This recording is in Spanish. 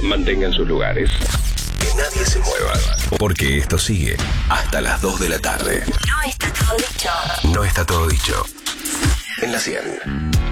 Mantengan sus lugares. Que nadie se mueva. Porque esto sigue hasta las 2 de la tarde. No está todo dicho. No está todo dicho. En la 100.